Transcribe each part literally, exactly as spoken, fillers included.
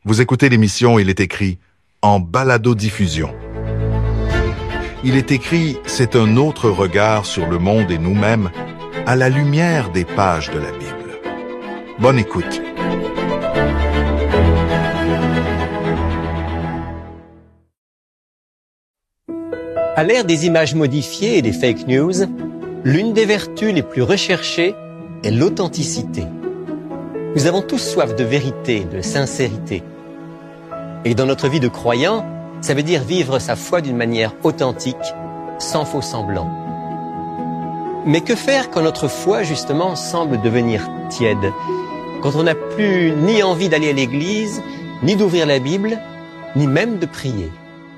Vous écoutez l'émission Il est écrit en balado-diffusion. Il est écrit, c'est un autre regard sur le monde et nous-mêmes à la lumière des pages de la Bible. Bonne écoute. À l'ère des images modifiées et des fake news, l'une des vertus les plus recherchées est l'authenticité. Nous avons tous soif de vérité, de sincérité. Et dans notre vie de croyant, ça veut dire vivre sa foi d'une manière authentique, sans faux semblant. Mais que faire quand notre foi, justement, semble devenir tiède? Quand on n'a plus ni envie d'aller à l'église, ni d'ouvrir la Bible, ni même de prier?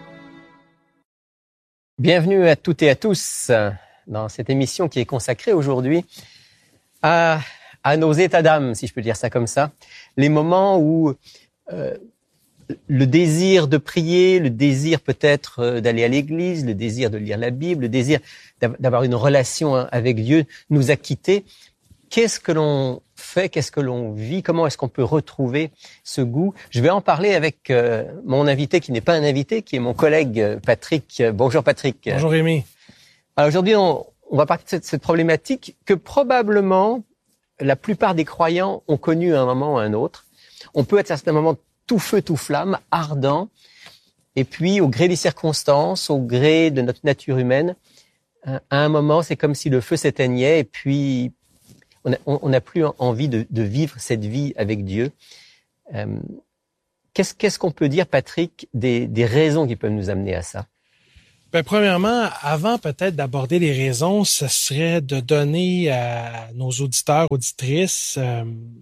Bienvenue à toutes et à tous dans cette émission qui est consacrée aujourd'hui à, à nos états d'âme, si je peux dire ça comme ça. Les moments où euh, le désir de prier, le désir peut-être euh, d'aller à l'église, le désir de lire la Bible, le désir d'avoir une relation avec Dieu nous a quittés. Qu'est-ce que l'on fait? Qu'est-ce que l'on vit? Comment est-ce qu'on peut retrouver ce goût? Je vais en parler avec euh, mon invité qui n'est pas un invité, qui est mon collègue Patrick. Bonjour Patrick. Bonjour Rémi. Alors aujourd'hui, on, on va parler de cette, cette problématique que probablement la plupart des croyants ont connue à un moment ou à un autre. On peut être à un certain moment tout feu, tout flamme, ardent, et puis au gré des circonstances, au gré de notre nature humaine, à un moment, c'est comme si le feu s'éteignait et puis on n'a plus envie de, de vivre cette vie avec Dieu. Euh, qu'est-ce, qu'est-ce qu'on peut dire, Patrick, des, des raisons qui peuvent nous amener à ça? Ben, premièrement, avant peut-être d'aborder les raisons, ce serait de donner à nos auditeurs, auditrices, euh,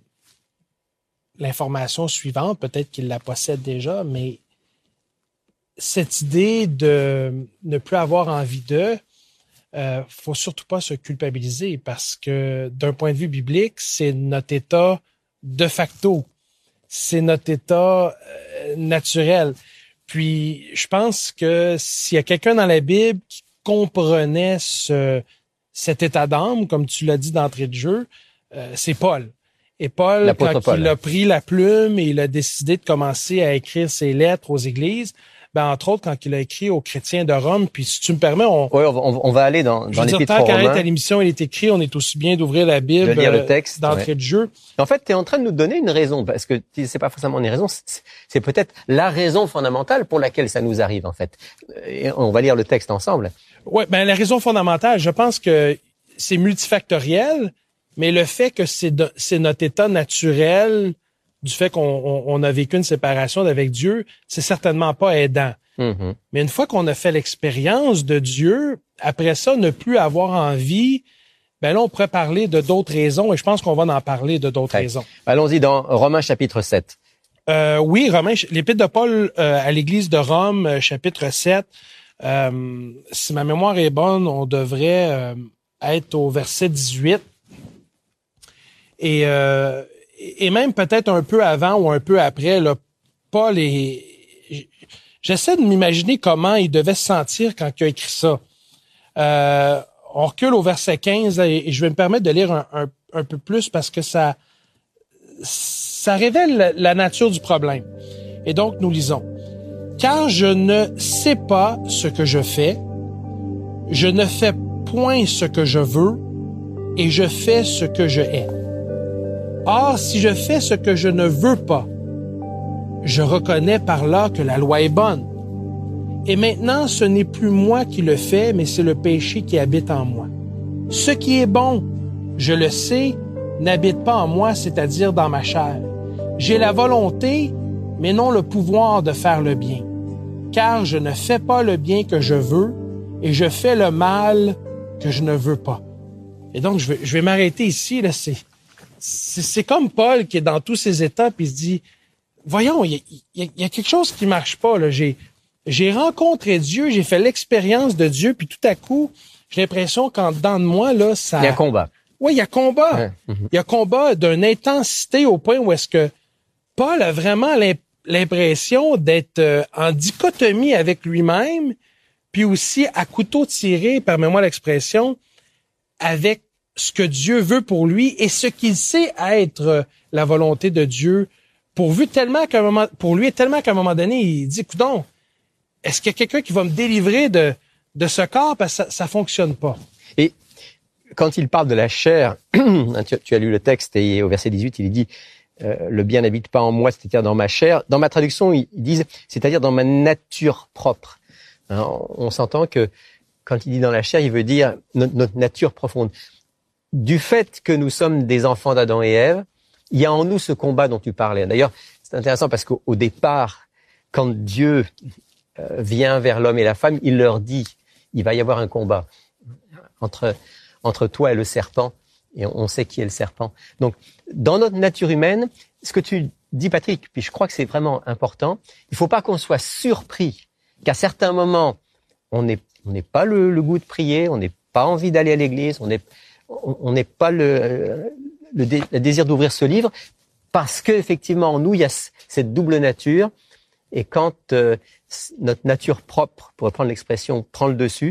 l'information suivante, peut-être qu'ils la possèdent déjà, mais cette idée de ne plus avoir envie d'eux, Euh, faut surtout pas se culpabiliser parce que d'un point de vue biblique, c'est notre état de facto. C'est notre état euh, naturel. Puis, je pense que s'il y a quelqu'un dans la Bible qui comprenait ce, cet état d'âme, comme tu l'as dit d'entrée de jeu, euh, c'est Paul. Et Paul, L'apôtre quand Paul. il a pris la plume et il a décidé de commencer à écrire ses lettres aux églises, ben, entre autres, quand il a écrit aux chrétiens de Rome, puis si tu me permets, on, oui, on, va, on va aller dans, dans l'épître aux Romains. Tant qu'à l'émission, il est écrit, on est aussi bien d'ouvrir la Bible, de lire le texte, d'entrée ouais. de jeu. En fait, tu es en train de nous donner une raison, parce que c'est pas forcément une raison, c'est, c'est peut-être la raison fondamentale pour laquelle ça nous arrive, en fait. Et on va lire le texte ensemble. Ouais, ben la raison fondamentale, je pense que c'est multifactoriel, mais le fait que c'est, de, c'est notre état naturel, du fait qu'on on, on a vécu une séparation avec Dieu, c'est certainement pas aidant. Mm-hmm. Mais une fois qu'on a fait l'expérience de Dieu, après ça, ne plus avoir envie, ben là, on pourrait parler de d'autres raisons, et je pense qu'on va en parler de d'autres okay. raisons. Allons-y dans Romains chapitre sept. Euh, oui, Romains, l'épître de Paul euh, à l'église de Rome, euh, chapitre sept. Euh, si ma mémoire est bonne, on devrait euh, être au verset dix-huit. Et, euh, et même peut-être un peu avant ou un peu après, là, Paul est... J'essaie de m'imaginer comment il devait se sentir quand il a écrit ça. Euh, on recule au verset quinze et je vais me permettre de lire un, un, un peu plus parce que ça, ça révèle la nature du problème. Et donc, nous lisons. « Car je ne sais pas ce que je fais, je ne fais point ce que je veux, et je fais ce que je hais. Or, si je fais ce que je ne veux pas, je reconnais par là que la loi est bonne. Et maintenant, ce n'est plus moi qui le fais, mais c'est le péché qui habite en moi. Ce qui est bon, je le sais, n'habite pas en moi, c'est-à-dire dans ma chair. J'ai la volonté, mais non le pouvoir de faire le bien. Car je ne fais pas le bien que je veux, et je fais le mal que je ne veux pas. » Et donc, je vais, je vais m'arrêter ici. Là, c'est, c'est, c'est comme Paul qui est dans tous ses états, puis il se dit... Voyons, il y, y, y a quelque chose qui marche pas. Là. J'ai, j'ai rencontré Dieu, j'ai fait l'expérience de Dieu, puis tout à coup, j'ai l'impression qu'en dedans de moi, là, ça... Il y a combat. Oui, il y a combat. Ouais. Mm-hmm. Il y a combat d'une intensité au point où est-ce que Paul a vraiment l'impression d'être euh, en dichotomie avec lui-même, puis aussi à couteau tiré, permets-moi l'expression, avec ce que Dieu veut pour lui et ce qu'il sait être la volonté de Dieu pourvu tellement qu'à un moment, pour lui, tellement qu'à un moment donné, il dit, coudonc, est-ce qu'il y a quelqu'un qui va me délivrer de, de ce corps? Parce que ça, ça fonctionne pas. Et quand il parle de la chair, tu, tu as lu le texte et au verset dix-huit, il dit, euh, le bien n'habite pas en moi, c'est-à-dire dans ma chair. Dans ma traduction, ils disent, c'est-à-dire dans ma nature propre. Hein, on, on s'entend que quand il dit dans la chair, il veut dire notre, notre nature profonde. Du fait que nous sommes des enfants d'Adam et Ève, il y a en nous ce combat dont tu parlais. D'ailleurs, c'est intéressant parce qu'au au départ, quand Dieu euh, vient vers l'homme et la femme, il leur dit, il va y avoir un combat entre, entre toi et le serpent, et on sait qui est le serpent. Donc, dans notre nature humaine, ce que tu dis, Patrick, puis je crois que c'est vraiment important, il ne faut pas qu'on soit surpris qu'à certains moments, on n'est on n'est pas le, le goût de prier, on n'est pas envie d'aller à l'église, on n'est on n'est pas le, le, dé, le désir d'ouvrir ce livre, parce que effectivement en nous il y a cette double nature, et quand euh, notre nature propre, pour reprendre l'expression, prend le dessus,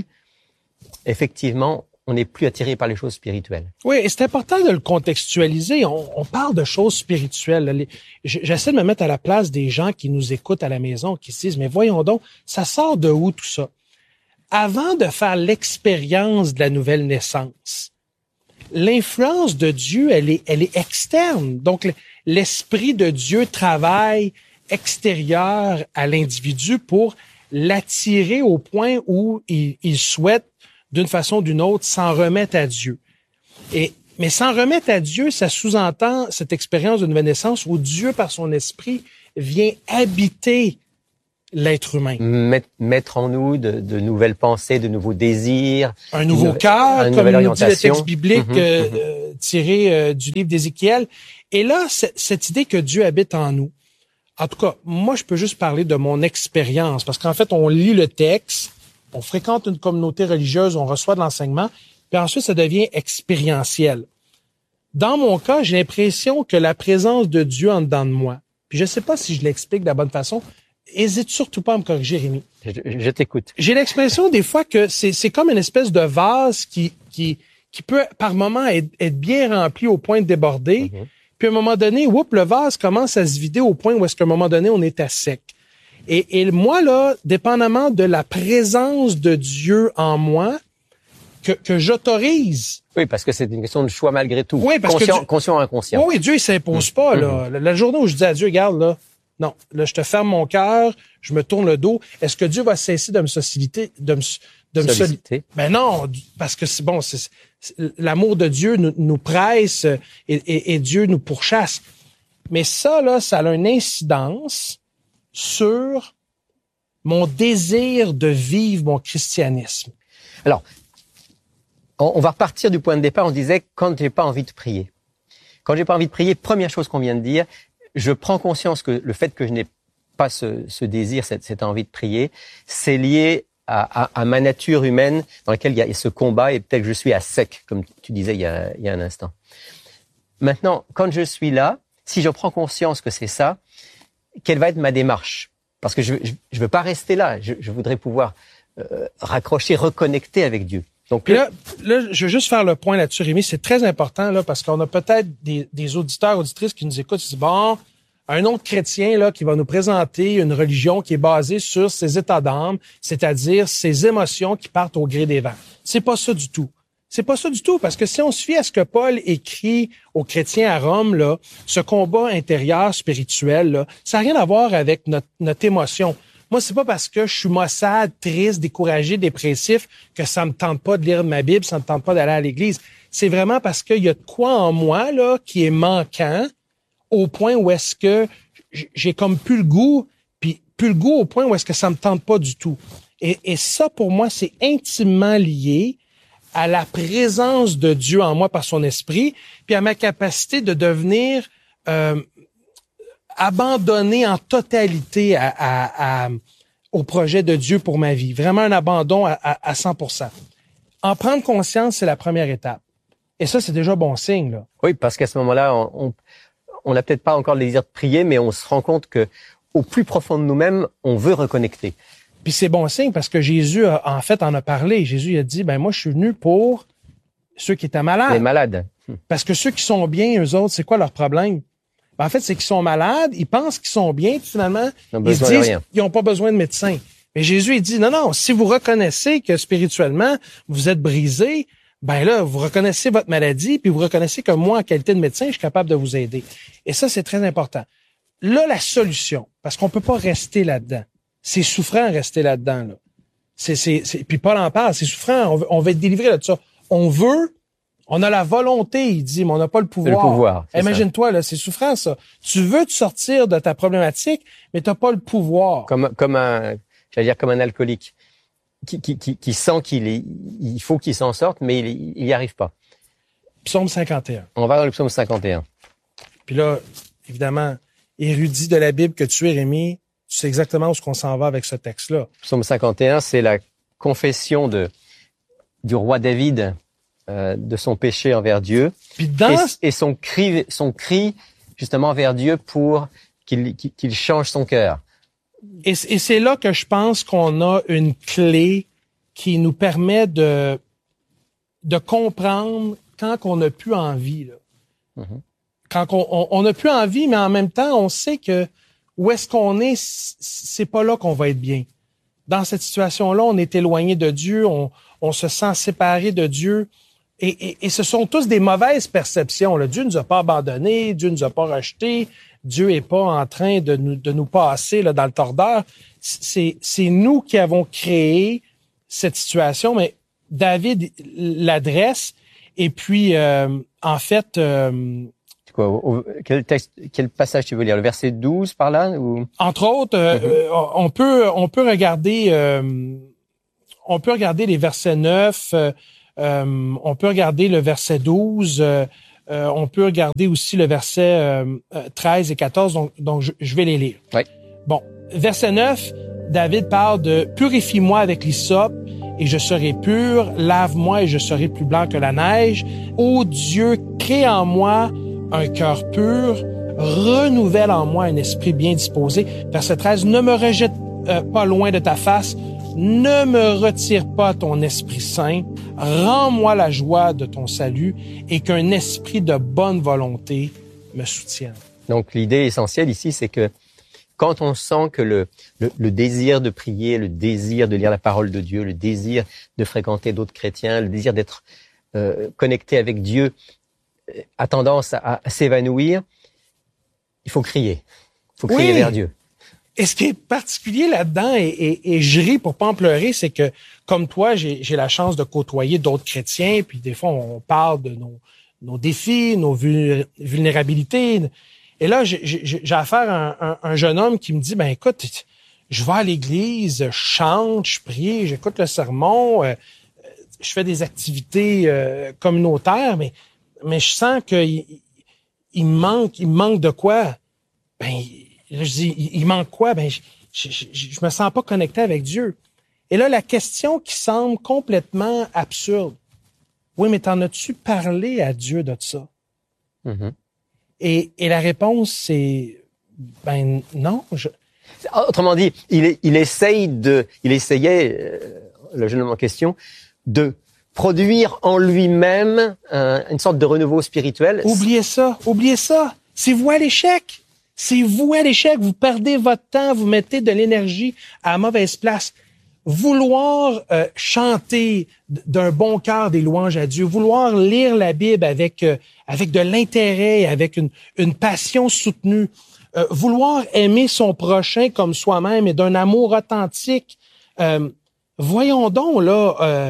effectivement on n'est plus attiré par les choses spirituelles. Oui, et c'est important de le contextualiser. On, on parle de choses spirituelles. Les, j'essaie de me mettre à la place des gens qui nous écoutent à la maison, qui se disent, mais voyons donc, ça sort de où tout ça? Avant de faire l'expérience de la nouvelle naissance, l'influence de Dieu, elle est, elle est externe. Donc, l'Esprit de Dieu travaille extérieur à l'individu pour l'attirer au point où il, il souhaite, d'une façon ou d'une autre, s'en remettre à Dieu. Et, mais s'en remettre à Dieu, ça sous-entend cette expérience de nouvelle naissance où Dieu, par son Esprit, vient habiter l'être humain. Mettre, mettre en nous de, de nouvelles pensées, de nouveaux désirs. Un nouveau cœur, comme nous dit le texte biblique mm-hmm, euh, mm-hmm. Euh, tiré euh, du livre d'Ézéchiel. Et là, cette idée que Dieu habite en nous, en tout cas, moi, je peux juste parler de mon expérience, parce qu'en fait, on lit le texte, on fréquente une communauté religieuse, on reçoit de l'enseignement, puis ensuite, ça devient expérientiel. Dans mon cas, j'ai l'impression que la présence de Dieu en dedans de moi, puis je sais pas si je l'explique de la bonne façon, hésite surtout pas à me corriger, Rémi. Je, je t'écoute. J'ai l'expression des fois que c'est, c'est comme une espèce de vase qui, qui, qui peut par moment être, être bien rempli au point de déborder. Mm-hmm. Puis à un moment donné, whoop, le vase commence à se vider au point où est-ce qu'à un moment donné, on est à sec. Et, et moi, là, dépendamment de la présence de Dieu en moi, que, que j'autorise. Oui, parce que c'est une question de choix malgré tout. Oui, parce conscient, que Dieu, conscient ou inconscient. Oui, Dieu, il s'impose mmh. pas, là. Mmh. La journée où je dis à Dieu, regarde, là, non, là, je te ferme mon cœur, je me tourne le dos. Est-ce que Dieu va cesser de me solliciter, de me, de me solliciter? Ben non, parce que c'est bon, c'est, c'est, l'amour de Dieu nous, nous presse et, et, et Dieu nous pourchasse. Mais ça, là, ça a une incidence sur mon désir de vivre mon christianisme. Alors, on, on va repartir du point de départ. On disait quand j'ai pas envie de prier. Quand j'ai pas envie de prier, première chose qu'on vient de dire, je prends conscience que le fait que je n'ai pas ce, ce désir, cette, cette envie de prier, c'est lié à, à, à ma nature humaine dans laquelle il y a ce combat et peut-être que je suis à sec, comme tu disais il y a, il y a un instant. Maintenant, quand je suis là, si je prends conscience que c'est ça, quelle va être ma démarche? Parce que je ne veux pas rester là. Je, je voudrais pouvoir euh, raccrocher, reconnecter avec Dieu. Donc là, là, je veux juste faire le point là-dessus, Rémi. C'est très important là parce qu'on a peut-être des, des auditeurs, auditrices qui nous écoutent. Ils disent bon, un autre chrétien là qui va nous présenter une religion qui est basée sur ses états d'âme, c'est-à-dire ses émotions qui partent au gré des vents. C'est pas ça du tout. C'est pas ça du tout, parce que si on se fie à ce que Paul écrit aux chrétiens à Rome, là, ce combat intérieur spirituel, là, ça n'a rien à voir avec notre, notre émotion. Moi, c'est pas parce que je suis maussade, triste, découragé, dépressif que ça me tente pas de lire ma Bible, ça me tente pas d'aller à l'église. C'est vraiment parce qu'il y a de quoi en moi là qui est manquant au point où est-ce que j'ai comme plus le goût, puis plus le goût au point où est-ce que ça me tente pas du tout. Et, et ça, pour moi, c'est intimement lié à la présence de Dieu en moi par son esprit, puis à ma capacité de devenir euh, abandonné en totalité à, à, à, au projet de Dieu pour ma vie. Vraiment un abandon à, à, à cent pour cent. En prendre conscience, c'est la première étape. Et ça, c'est déjà bon signe, là. Oui, parce qu'à ce moment-là, on on n'a peut-être pas encore le désir de prier, mais on se rend compte que au plus profond de nous-mêmes, on veut reconnecter. Puis c'est bon signe parce que Jésus, a, en fait, en a parlé. Jésus a dit, ben moi, je suis venu pour ceux qui étaient malades. Les malades. Parce que ceux qui sont bien, eux autres, c'est quoi leur problème? Ben, en fait, c'est qu'ils sont malades, ils pensent qu'ils sont bien, puis finalement, ils se de disent rien. qu'ils n'ont pas besoin de médecin. Mais Jésus, il dit, non, non, si vous reconnaissez que spirituellement, vous êtes brisé, ben là, vous reconnaissez votre maladie, puis vous reconnaissez que moi, en qualité de médecin, je suis capable de vous aider. Et ça, c'est très important. Là, la solution, parce qu'on peut pas rester là-dedans. C'est souffrant rester là-dedans, là. C'est, c'est, c'est, puis Paul en parle, c'est souffrant, on veut, on veut être délivré de ça. On veut, on a la volonté, il dit, mais on n'a pas le pouvoir. Le pouvoir. Imagine-toi, là, c'est souffrant, ça. Tu veux te sortir de ta problématique, mais t'as pas le pouvoir. Comme, comme un, j'allais dire comme un alcoolique qui, qui, qui, qui sent qu'il est, il faut qu'il s'en sorte, mais il, il y arrive pas. Psaume cinquante et un. On va dans le psaume cinquante et un. Puis là, évidemment, érudit de la Bible que tu es, Rémi, tu sais exactement où est-ce qu'on s'en va avec ce texte-là. Psaume cinquante et un, c'est la confession de, du roi David, euh, de son péché envers Dieu. Puis dans... Et, et son cri, son cri, justement, vers Dieu pour qu'il, qu'il change son cœur. Et, et c'est là que je pense qu'on a une clé qui nous permet de, de comprendre quand on n'a plus envie, là. Mm-hmm. Quand on, on, on n'a plus envie, mais en même temps, on sait que où est-ce qu'on est, c'est pas là qu'on va être bien. Dans cette situation-là, on est éloigné de Dieu, on, on se sent séparé de Dieu. Et, et, et ce sont tous des mauvaises perceptions, là. Dieu nous a pas abandonnés, Dieu nous a pas rejetés, Dieu est pas en train de nous, de nous passer là, dans le tordeur. C'est, c'est nous qui avons créé cette situation, mais David l'adresse. Et puis, euh, en fait... Euh, Quoi, au, au, quel texte, quel passage tu veux lire? Le verset douze par là ou... Entre autres, euh, mm-hmm. on peut on peut regarder euh, on peut regarder les versets neuf, euh, euh, on peut regarder le verset douze, euh, euh, on peut regarder aussi le verset euh, treize et quatorze, donc donc je, je vais les lire. Oui. Bon, verset neuf, David parle de purifie-moi avec l'hysope et je serai pur, lave-moi et je serai plus blanc que la neige. Ô Dieu, crée en moi un cœur pur, renouvelle en moi un esprit bien disposé. Verset treize, ne me rejette euh, pas loin de ta face, ne me retire pas ton Esprit Saint, rends-moi la joie de ton salut et qu'un esprit de bonne volonté me soutienne. Donc l'idée essentielle ici, c'est que quand on sent que le, le, le désir de prier, le désir de lire la parole de Dieu, le désir de fréquenter d'autres chrétiens, le désir d'être euh, connecté avec Dieu a tendance à, à s'évanouir, il faut crier. Il faut crier oui. vers Dieu. Et ce qui est particulier là-dedans, et, et, et je ris pour pas en pleurer, c'est que, comme toi, j'ai, j'ai la chance de côtoyer d'autres chrétiens, puis des fois, on parle de nos, nos défis, nos vulnérabilités. Et là, j'ai, j'ai, j'ai affaire à un, un, un jeune homme qui me dit, ben écoute, je vais à l'église, je chante, je prie, j'écoute le sermon, euh, je fais des activités euh, communautaires, mais mais je sens qu'il il manque, il manque de quoi? Ben, je dis, il, il manque quoi? Ben, je, je, je, je me sens pas connecté avec Dieu. Et là, la question qui semble complètement absurde. Oui, mais t'en as-tu parlé à Dieu de ça? Mm-hmm. Et, et la réponse, c'est, ben, non. Je... Autrement dit, il, il essaye de, il essayait, euh, le jeune homme en question, de produire en lui-même un, une sorte de renouveau spirituel. Oubliez ça, oubliez ça. C'est vous à l'échec. C'est vous à l'échec. Vous perdez votre temps, vous mettez de l'énergie à la mauvaise place. Vouloir euh, chanter d'un bon cœur des louanges à Dieu, vouloir lire la Bible avec euh, avec de l'intérêt, avec une, une passion soutenue, euh, vouloir aimer son prochain comme soi-même et d'un amour authentique. Euh, voyons donc, là... Euh,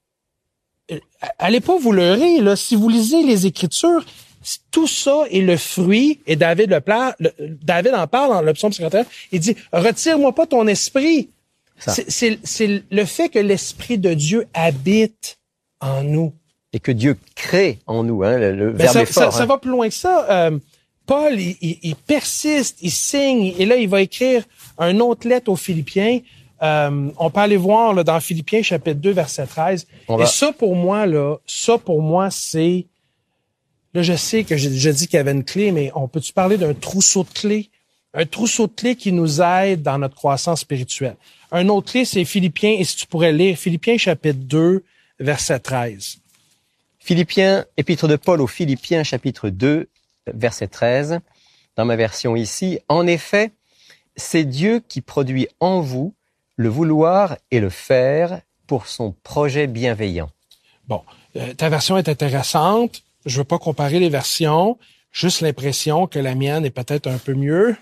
allez pas vous leurrer, là. Si vous lisez les Écritures, tout ça est le fruit, et David le, pla, le David en parle dans le psaume cinquante et un, il dit, retire-moi pas ton esprit. C'est, c'est, c'est le fait que l'esprit de Dieu habite en nous. Et que Dieu crée en nous, hein, le, le verbe ça, est fort. Ça, hein. ça va plus loin que ça. Euh, Paul, il, il, il persiste, il signe, et là, il va écrire une autre lettre aux Philippiens. Euh, on peut aller voir là, dans Philippiens chapitre deux, verset treize. On et va... ça, pour moi, là, ça, pour moi, c'est... Là, je sais que j'ai déjà dit qu'il y avait une clé, mais on peut-tu parler d'un trousseau de clés? Un trousseau de clés qui nous aide dans notre croissance spirituelle. Un autre clé, c'est Philippiens, et si tu pourrais lire Philippiens chapitre deux, verset treize. Philippiens, épître de Paul aux Philippiens, chapitre deux, verset treize. dans ma version ici. En effet, c'est Dieu qui produit en vous le vouloir et le faire pour son projet bienveillant. Bon, euh, ta version est intéressante. Je veux pas comparer les versions. Juste l'impression que la mienne est peut-être un peu mieux.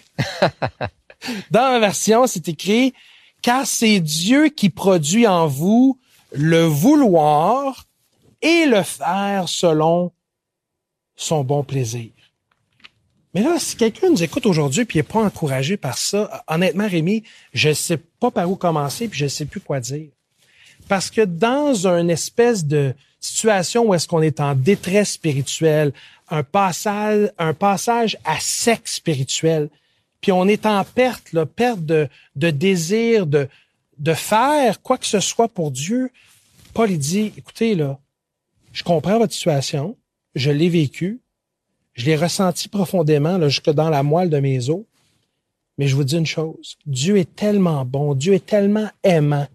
Dans ma version, c'est écrit « Car c'est Dieu qui produit en vous le vouloir et le faire selon son bon plaisir. » Mais là, si quelqu'un nous écoute aujourd'hui puis n'est pas encouragé par ça, honnêtement, Rémi, je ne sais pas par où commencer puis je ne sais plus quoi dire. Parce que dans une espèce de situation où est-ce qu'on est en détresse spirituelle, un passage, un passage à sec spirituel, puis on est en perte, là, perte de, de désir de, de faire quoi que ce soit pour Dieu, Paul il dit, écoutez, là, je comprends votre situation, je l'ai vécu, je l'ai ressenti profondément, là, jusque dans la moelle de mes os. Mais je vous dis une chose, Dieu est tellement bon, Dieu est tellement aimant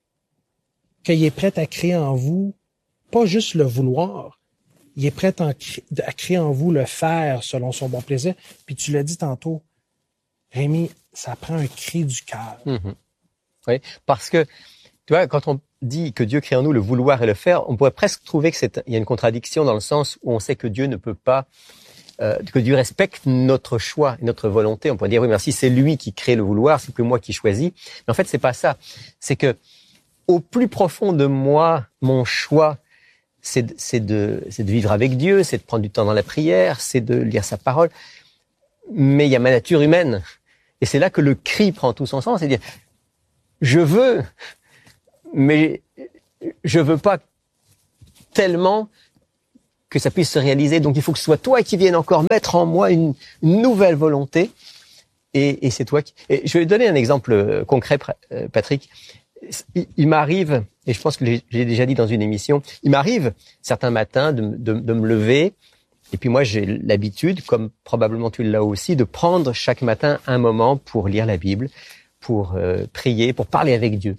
qu'il est prêt à créer en vous, pas juste le vouloir, il est prêt à créer en vous le faire selon son bon plaisir. Puis tu l'as dit tantôt, Rémi, ça prend un cri du cœur. Mmh. Oui, parce que, tu vois, quand on dit que Dieu crée en nous le vouloir et le faire, on pourrait presque trouver que c'est, il y a une contradiction dans le sens où on sait que Dieu ne peut pas Euh, que Dieu respecte notre choix et notre volonté. On pourrait dire, oui, merci, c'est lui qui crée le vouloir, c'est plus moi qui choisis. Mais en fait, c'est pas ça. C'est que, au plus profond de moi, mon choix, c'est de, c'est de, c'est de vivre avec Dieu, c'est de prendre du temps dans la prière, c'est de lire sa parole. Mais il y a ma nature humaine. Et c'est là que le cri prend tout son sens. C'est-à-dire, je veux, mais je veux pas tellement que ça puisse se réaliser. Donc, il faut que ce soit toi qui viennes encore mettre en moi une, une nouvelle volonté. Et, et c'est toi qui... Et je vais donner un exemple concret, Patrick. Il, il m'arrive, et je pense que j'ai déjà dit dans une émission, il m'arrive certains matins de, de, de me lever, et puis moi j'ai l'habitude, comme probablement tu l'as aussi, de prendre chaque matin un moment pour lire la Bible, pour euh, prier, pour parler avec Dieu.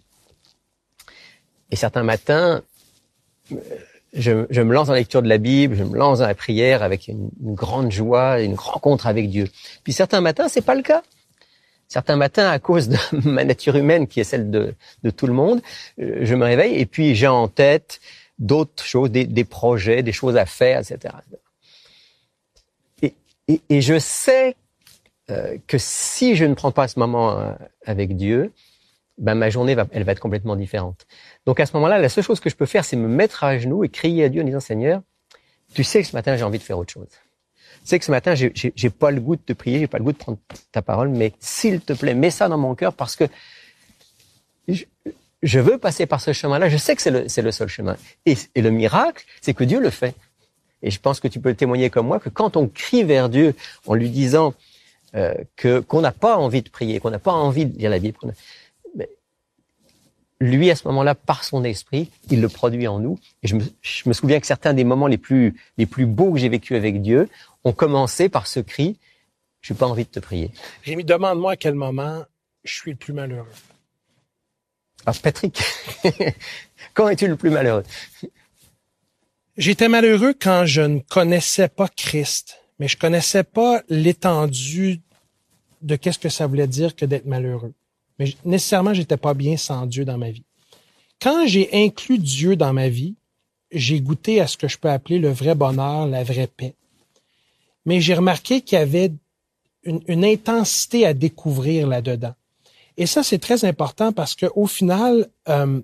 Et certains matins... Euh, Je, je me lance dans la lecture de la Bible, je me lance dans la prière avec une, une grande joie, une rencontre avec Dieu. Puis certains matins, c'est pas le cas. Certains matins, à cause de ma nature humaine, qui est celle de, de tout le monde, je me réveille et puis j'ai en tête d'autres choses, des, des projets, des choses à faire, et cetera. Et, et, et je sais euh, que si je ne prends pas ce moment euh, avec Dieu, ben ma journée va, elle va être complètement différente. Donc à ce moment-là, la seule chose que je peux faire, c'est me mettre à genoux et crier à Dieu en disant, Seigneur, tu sais que ce matin, j'ai envie de faire autre chose. Tu sais que ce matin, j'ai, j'ai, j'ai pas le goût de te prier, j'ai pas le goût de prendre ta parole, mais s'il te plaît, mets ça dans mon cœur parce que je, je veux passer par ce chemin-là. Je sais que c'est le, c'est le seul chemin. Et, et le miracle, c'est que Dieu le fait. Et je pense que tu peux le témoigner comme moi, que quand on crie vers Dieu en lui disant euh, que qu'on n'a pas envie de prier, qu'on n'a pas envie de lire la Bible, qu'on a, lui, à ce moment-là, par son esprit, il le produit en nous. Et je me, je me souviens que certains des moments les plus, les plus beaux que j'ai vécu avec Dieu ont commencé par ce cri, « J'ai pas envie de te prier ». Rémi, demande-moi à quel moment je suis le plus malheureux. Ah, Patrick, quand es-tu le plus malheureux? J'étais malheureux quand je ne connaissais pas Christ, mais je connaissais pas l'étendue de qu'est-ce que ça voulait dire que d'être malheureux. Mais nécessairement, j'étais pas bien sans Dieu dans ma vie. Quand j'ai inclus Dieu dans ma vie, j'ai goûté à ce que je peux appeler le vrai bonheur, la vraie paix. Mais j'ai remarqué qu'il y avait une, une intensité à découvrir là-dedans. Et ça, c'est très important parce que au final, euh,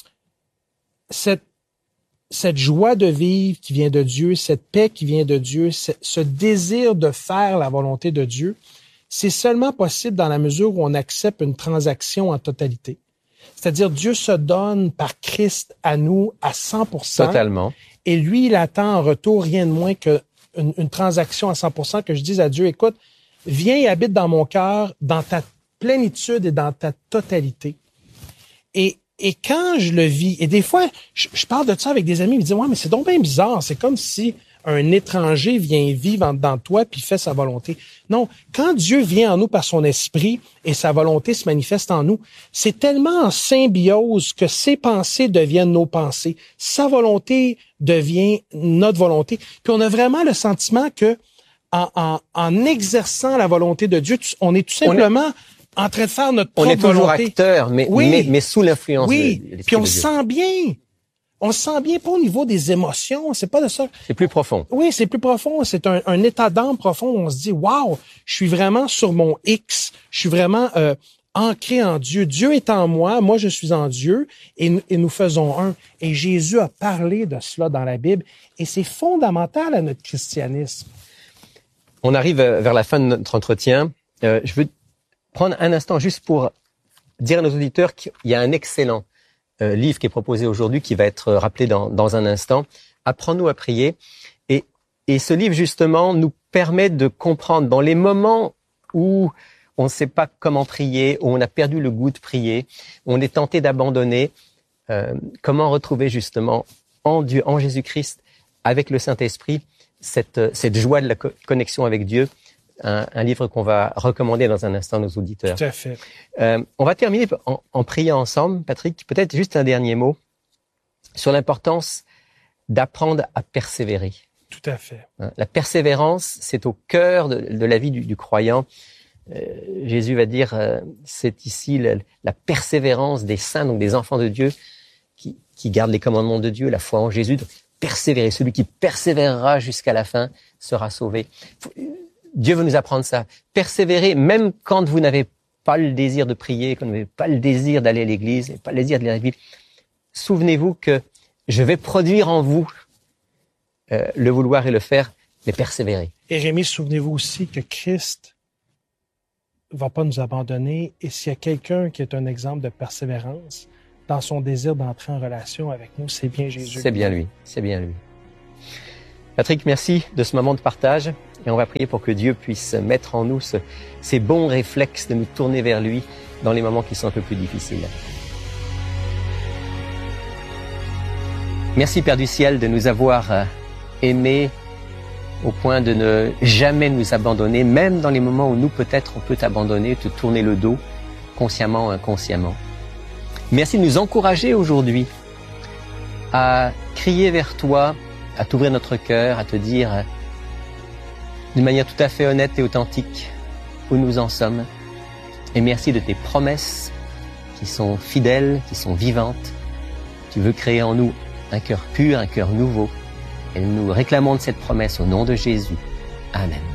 cette, cette joie de vivre qui vient de Dieu, cette paix qui vient de Dieu, ce désir de faire la volonté de Dieu, c'est seulement possible dans la mesure où on accepte une transaction en totalité. C'est-à-dire, Dieu se donne par Christ à nous à cent pour cent. Totalement. Et lui, il attend en retour rien de moins qu'une une transaction à cent pour cent, que je dise à Dieu, écoute, viens et habite dans mon cœur, dans ta plénitude et dans ta totalité. Et, et quand je le vis, et des fois, je, je parle de ça avec des amis, ils me disent, ouais, mais c'est donc bien bizarre, c'est comme si un étranger vient vivre en dedans de toi puis fait sa volonté. Non, quand Dieu vient en nous par son esprit et sa volonté se manifeste en nous, c'est tellement en symbiose que ses pensées deviennent nos pensées. Sa volonté devient notre volonté. Puis on a vraiment le sentiment que en, en, en exerçant la volonté de Dieu, on est tout simplement est, en train de faire notre propre volonté. On est toujours acteur, mais, oui. mais, mais sous l'influence oui. de, de l'Esprit Puis on de se Dieu. sent bien. On se sent bien, pas au niveau des émotions, c'est pas de ça. C'est plus profond. Oui, c'est plus profond. C'est un, un état d'âme profond où on se dit, waouh, je suis vraiment sur mon X. Je suis vraiment euh, ancré en Dieu. Dieu est en moi, moi je suis en Dieu, et, et nous faisons un. Et Jésus a parlé de cela dans la Bible, et c'est fondamental à notre christianisme. On arrive vers la fin de notre entretien. Euh, je veux prendre un instant juste pour dire à nos auditeurs qu'il y a un excellent Euh, livre qui est proposé aujourd'hui, qui va être rappelé dans, dans un instant. Apprends-nous à prier. Et, et ce livre, justement, nous permet de comprendre dans les moments où on ne sait pas comment prier, où on a perdu le goût de prier, où on est tenté d'abandonner, euh, comment retrouver justement en Dieu, en Jésus-Christ, avec le Saint-Esprit, cette, cette joie de la co- connexion avec Dieu. Un, un livre qu'on va recommander dans un instant à nos auditeurs. Tout à fait. Euh, on va terminer en, en priant ensemble, Patrick. Peut-être juste un dernier mot sur l'importance d'apprendre à persévérer. Tout à fait. La persévérance, c'est au cœur de, de la vie du, du croyant. Euh, Jésus va dire, euh, c'est ici la, la persévérance des saints, donc des enfants de Dieu, qui, qui gardent les commandements de Dieu, la foi en Jésus. Donc, persévérer. Celui qui persévérera jusqu'à la fin sera sauvé. Faut, Dieu veut nous apprendre ça. Persévérer, même quand vous n'avez pas le désir de prier, quand vous n'avez pas le désir d'aller à l'église, pas le désir de lire la Bible. Souvenez-vous que je vais produire en vous euh, le vouloir et le faire, mais persévérer. Et Rémi, souvenez-vous aussi que Christ va pas nous abandonner. Et s'il y a quelqu'un qui est un exemple de persévérance dans son désir d'entrer en relation avec nous, c'est bien Jésus. C'est bien lui, c'est bien lui. Patrick, merci de ce moment de partage et on va prier pour que Dieu puisse mettre en nous ce, ces bons réflexes de nous tourner vers lui dans les moments qui sont un peu plus difficiles. Merci Père du ciel de nous avoir aimés au point de ne jamais nous abandonner, même dans les moments où nous peut-être on peut t'abandonner, te tourner le dos, consciemment ou inconsciemment. Merci de nous encourager aujourd'hui à crier vers toi, à t'ouvrir notre cœur, à te dire euh, d'une manière tout à fait honnête et authentique où nous en sommes. Et merci de tes promesses qui sont fidèles, qui sont vivantes. Tu veux créer en nous un cœur pur, un cœur nouveau. Et nous réclamons de cette promesse au nom de Jésus. Amen.